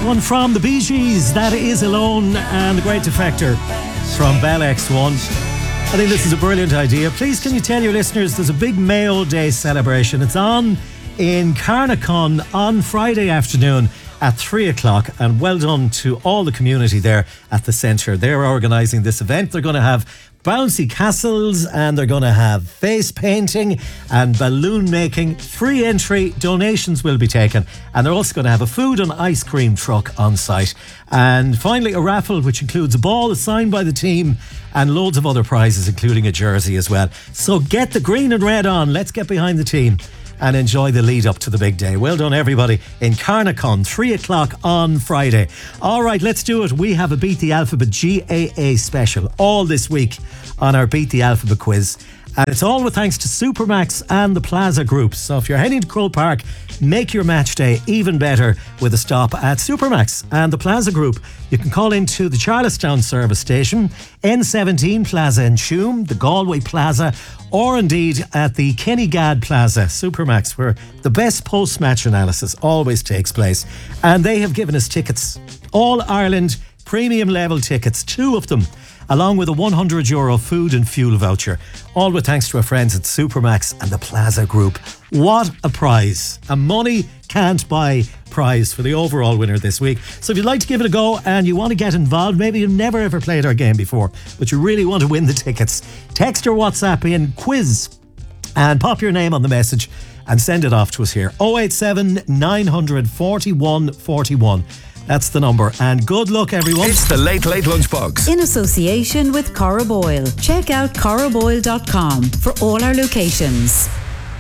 one from the Bee Gees. That is Alone, and the Great Defector from Bell X1. I think this is a brilliant idea. Please, can you tell your listeners there's a big Mayo Day celebration. It's on in Carnacon on Friday afternoon at 3 o'clock, and well done to all the community there at the centre. They're organising this event. They're going to have bouncy castles, and they're going to have face painting and balloon making. Free entry, donations will be taken, and they're also going to have a food and ice cream truck on site. And finally, a raffle which includes a ball signed by the team and loads of other prizes, including a jersey as well. So get the green and red on. Let's get behind the team and enjoy the lead up to the big day. Well done, everybody, in Carnacon, 3 o'clock on Friday. All right, let's do it. We have a Beat the Alphabet GAA special all this week on our Beat the Alphabet quiz. And it's all with thanks to Supermax and the Plaza Group. So if you're heading to Croke Park, make your match day even better with a stop at Supermax and the Plaza Group. You can call into the Charlestown service station, N17 Plaza in Tuam, the Galway Plaza, or indeed at the Kennygad Plaza, Supermax, where the best post-match analysis always takes place. And they have given us tickets, All Ireland premium level tickets, 2 of them, along with a €100 food and fuel voucher. All with thanks to our friends at Supermax and the Plaza Group. What a prize. A money can't buy prize for the overall winner this week. So if you'd like to give it a go and you want to get involved, maybe you've never ever played our game before, but you really want to win the tickets, text or WhatsApp in quiz and pop your name on the message and send it off to us here. 087 900 41 41. That's the number. And good luck, everyone. It's the Late Late Lunchbox. In association with Corraboyle. Check out corraboyle.com for all our locations.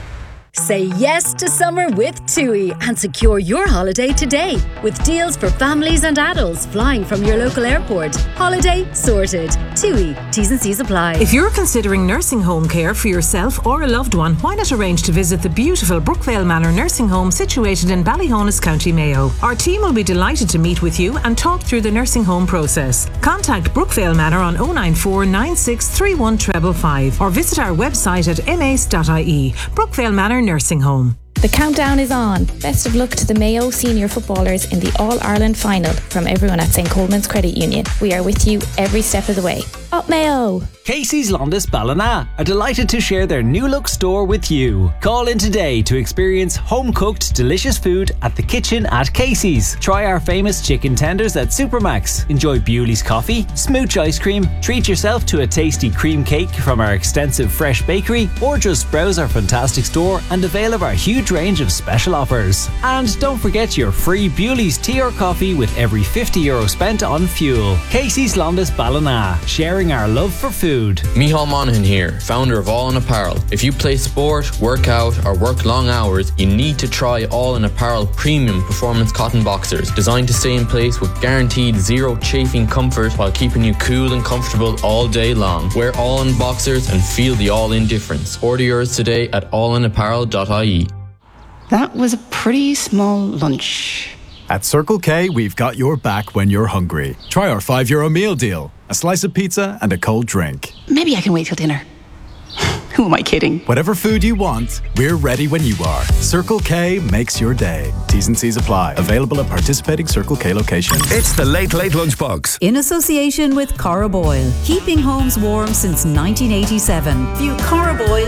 Say yes to summer with TUI and secure your holiday today with deals for families and adults flying from your local airport. Holiday sorted. TUI. T's and C's apply. If you're considering nursing home care for yourself or a loved one, why not arrange to visit the beautiful Brookvale Manor Nursing Home situated in Ballyhonus, County Mayo. Our team will be delighted to meet with you and talk through the nursing home process. Contact Brookvale Manor on 094 9631 555 or visit our website at mace.ie. Brookvale Manor Nursing Home. The countdown is on. Best of luck to the Mayo senior footballers in the All-Ireland final from everyone at St. Coleman's Credit Union. We are with you every step of the way. Up Mayo! Casey's Londis Ballina are delighted to share their new look store with you. Call in today to experience home-cooked delicious food at the kitchen at Casey's. Try our famous chicken tenders at Supermax. Enjoy Bewley's coffee, smooch ice cream, treat yourself to a tasty cream cake from our extensive fresh bakery, or just browse our fantastic store and avail of our huge range of special offers. And don't forget your free Bewley's tea or coffee with every €50 spent on fuel. Casey's Londis Ballina, sharing our love for food. Micheál Monaghan here, founder of All In Apparel. If you play sport, work out or work long hours, you need to try All In Apparel premium performance cotton boxers, designed to stay in place with guaranteed zero chafing comfort while keeping you cool and comfortable all day long. Wear All In boxers and feel the All In difference. Order yours today at allinapparel.ie. That was a pretty small lunch. At Circle K, we've got your back when you're hungry. Try our €5 meal deal. A slice of pizza and a cold drink. Maybe I can wait till dinner. Who am I kidding? Whatever food you want, we're ready when you are. Circle K makes your day. T's and C's apply. Available at participating Circle K locations. It's the Late Late Lunchbox. In association with Corraboyle. Keeping homes warm since 1987. View corraboyle